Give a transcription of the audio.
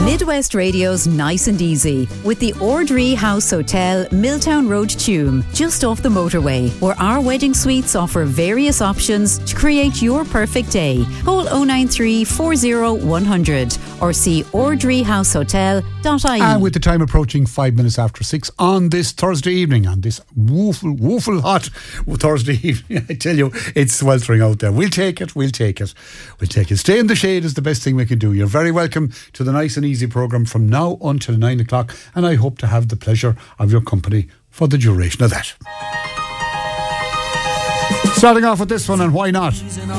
Midwest Radio's Nice and Easy with the Ordree House Hotel, Milltown Road, Tuam, just off the motorway, where our wedding suites offer various options to create your perfect day. Call 093 40 100 or see ordreehousehotel.ie. And with the time approaching 5 minutes after 6 on this Thursday evening, on this woeful hot Thursday evening, I tell you, it's sweltering out there. We'll take it. Stay in the shade is the best thing we can do. You're very welcome to the Nice and Easy programme from now until 9 o'clock, and I hope to have the pleasure of your company for the duration of that. Starting off with this one, and why not?